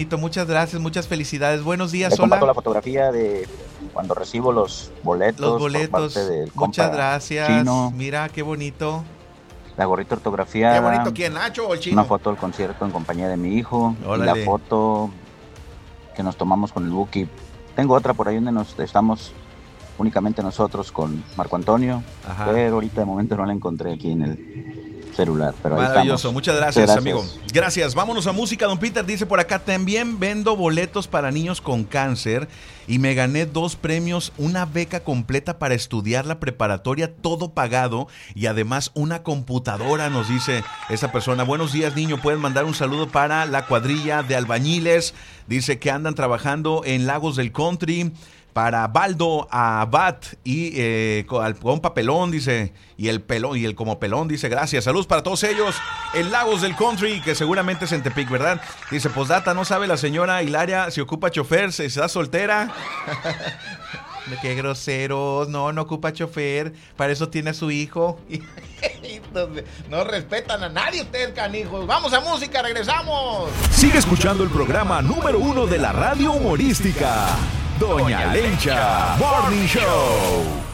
Muchas gracias, muchas felicidades. Buenos días, Le comparto hola. la fotografía de cuando recibo los boletos. Los Por boletos, parte del muchas compa gracias. Chino. Mira, qué bonito. La gorrita Qué autografiada. bonito, ¿quién, Nacho o el Chino? Una foto del concierto en compañía de mi hijo. Órale. Y la foto que nos tomamos con el Buki. Tengo otra por ahí donde nos estamos únicamente nosotros con Marco Antonio. Ajá. Pero ahorita de momento no la encontré aquí en el celular. Pero ahí Maravilloso, estamos. muchas gracias, Muchas amigo. Gracias, vámonos a música. Don Peter dice por acá, también vendo boletos para niños con cáncer y me gané 2 premios, una beca completa para estudiar la preparatoria, todo pagado, y además una computadora, nos dice esa persona. Buenos días, niño, pueden mandar un saludo para la cuadrilla de albañiles, dice que andan trabajando en Lagos del Country. Para Baldo, Abad y con papelón, dice, y el pelón, y el como pelón, dice, gracias. Saludos para todos ellos en Lagos del Country, que seguramente es en Tepic, ¿verdad? Dice, postdata, ¿no sabe la señora Hilaria si ocupa chofer, si está soltera? Qué groseros, no ocupa chofer, para eso tiene a su hijo. No respetan a nadie ustedes, canijos. Vamos a música, regresamos. Sigue escuchando el programa número 1 de la radio humorística, Doña Lencha Morning Show.